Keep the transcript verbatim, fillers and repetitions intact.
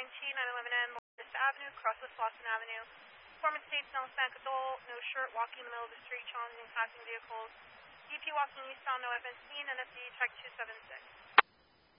nine T, nine eleven N, Vista Avenue, cross West Boston Avenue. Informant states no Hispanic adult, no shirt, walking in the middle of the street, challenging passing vehicles. D P walking eastbound, no evidence seen, N S D, check two seven six.